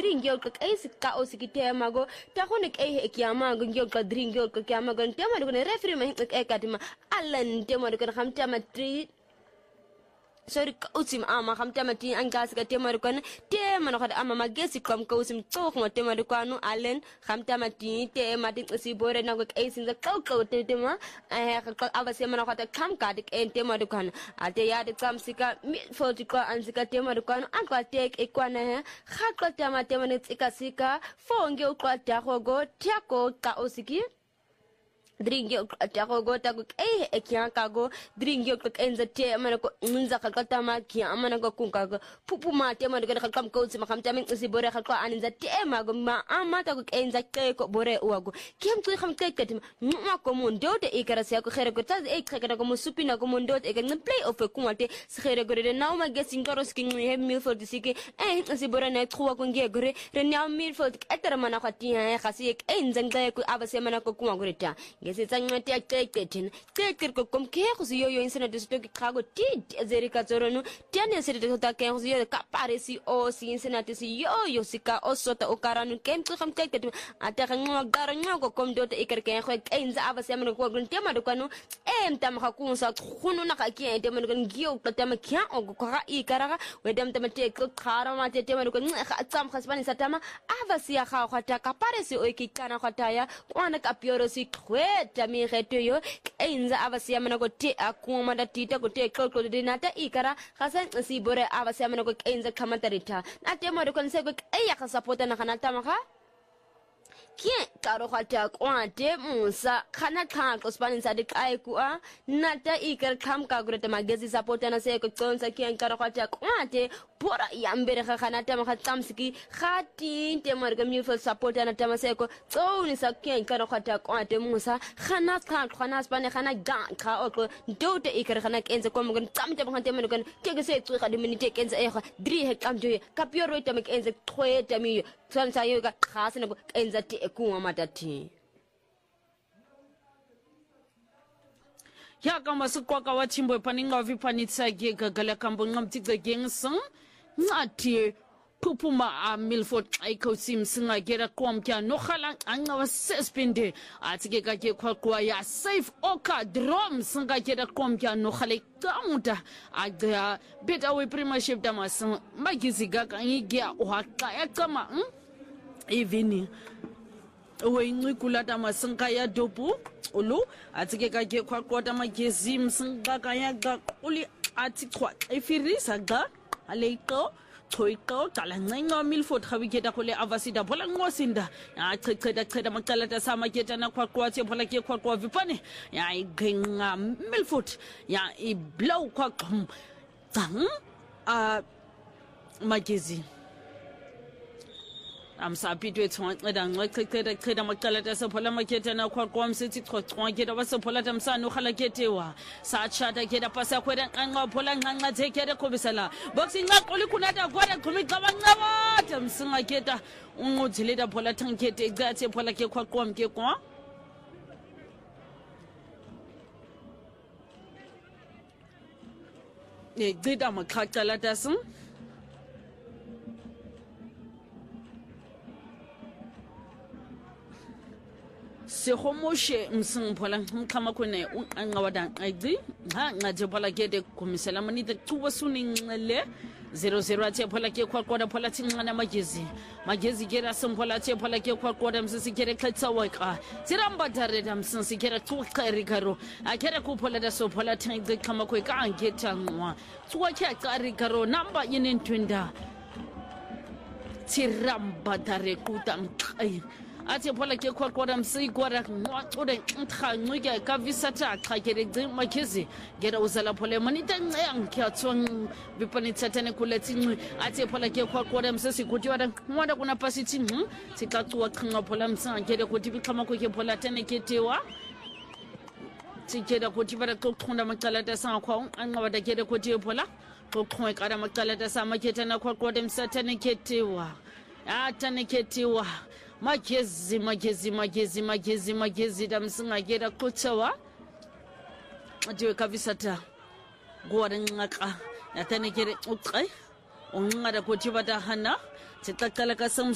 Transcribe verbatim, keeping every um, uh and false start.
dringo ka kai ka o sikite mago ta khone kai e kiyama go ngyo ka dringo ka kiyama go tema do ne referee ma ka katima allan tema do ka khamta ma tri sorry kausim ama khamta ma ti an gas ka tema do kan tema no khada ama ma gesi kam kausim to khma tema do kanu allen khamta ma ti tema ti si bore na go kai sin ka ka te tema eh ka avase ma no khata kam ka dik en tema do kan ate ya de kam sika mi fo ti ko an sika tema do kanu an ka tek e kwana he kha ka tema tema ne tsika sika fo nge ko ta go go tia ko ka osiki dringo tako go tako eh e kya kago dringo ko enza te amana ko nza khalkata ma kya amana ko kunka ko pupu ma te ma ko khalkam ko si ma khamta min si bore khalko aninza te ma go ma amata ko enza te ko bore uago kem ko kham te katim ma ko mon do te ikara se ko khere ko taz e khere ko mo supina ko mon do te ke play off ko mate khere go de na ma gesin ko skin he mi for disike eh si bore na tro ko nge gore re na mi for etera mana khati ha khasi ek enza ngai ko abase mana ko kuma gore ta gese tsangwa te teketin teker ko kom ke go yo yo insena de sto ke kago ti zerika tsorono tiane se de ta ke go yo ka paresi o si insena te si yo yo sika o sota o karanu kem ko kham teketin ata ngwa garanyo ko kom do te iker ke go enza abase mana ko gun tema do kanu em tam kha ku sa khunu na ka ke te mana gun giyo ka tema kya o ko ka ikara we dem tema te ko khara ma te tema do kun kha tsam khasbani satama avasi ya kha khata ka paresi o ikikana khata ya kwana ka pioro si khwe tami reto yo enza avasi amana ko te akuma da tita ko te ko ko de nata ikara khasan si bore avasi amana ko enza kamatarita nate mo de kon se ko eya ka supporta na kana tamaka kien karo khata kwate musa khana kha ko spanin sa de kai ku a nata ikar kham ka gurete magezi supporta na se ko tsonsa kien karo khata kwate pora yambere kha khana tamaka tsamsiki khati te mo de mi fo supporta na tamase ko tsoni sa kien karo khata kwate musa khana kha khana spane khana ga kha o ko dote ikar khana kenze ko mo gon tsamte mo khante mo gon tege se tsu kha de minute kenze e kha dri he kam joye ka pioro ita me kenze khoeta mi tsansa yo ka khasene ko kenza te kuwa matati ya kama sikwa ka wachimbo paninga vipanitsa ge gagala kambo ngamtiga gengsan ngati pupuma a Milford aiko sim singa gera kwam kya no khala anga wa suspende atike ka ke kwa kwa ya safe oka drum singa gera kwam kya no khala kamuta aga beta we premiership damas magizi gaga ngigya uhaka ya kama even we ngikulata masinga ya dopu ulu atike ka ke kwa kwa magezi msinga ka ya ga uli atikwa ifirisa ga aleiko Toiko, Talango, Milford, Havigeta, Avasida, Polangosinda, I take the Macalata Samaketa, Quaquati, Polaki, Quaqua Vipani, I ging Milford, ya I blow quacum, tongue, uh, Magizi. I'm happy to it. I don't like the Macalata, Polamaketa, and Quacquam City, Quaquan, was a Polatam San, no Halaketewa, Sachata, get a Passaqueta, and Polanga, take it a Comisala. Boxing up, Olikunata, what a comic governor, I'm saying I get a Untilita Polatan, get that's a Polaki Quacquam, Kekwa. They did a Macalatason. Se homoshe msumpola kama kune angawadan aidi ha ngajopola gede komisela manite tuwa suni ngale zero zero ati pola ke kwa kwa pola tingana magezi magezi gera sampola ati pola ke kwa kwa msisi gere khatsa waka ziramba dare dam msisi gere tuka rigaro akere ku pola da so pola tinga kama kwe ka angeta nwa tuwa ke ka rigaro namba yinin twinda ziramba dare kutam kai ati pola ke kwa kwa msi kwa ngode nkha ngike ka visata cha kere dzi makezi gera uzala pola manita nyanke atson bipanitsa tene kuletsi ati pola ke kwa kwa msi kuti wada mwanda kuna pasiti hm tikatsuwa khanga pola msa gere kuti bikama ko ke pola tene ketewa tikeda kuti bada ko khonda makalata sa kwa anga wada gere kuti pola ko khoi kada makalata sa maketa na kwa kwa msa tene ketewa atane ketewa magezi magezi magezi magezi magezi damsinga gera kutsawa adiwe kavisata gwara ngaka yatane gere uqai ongada kuti bada hana titakala kasam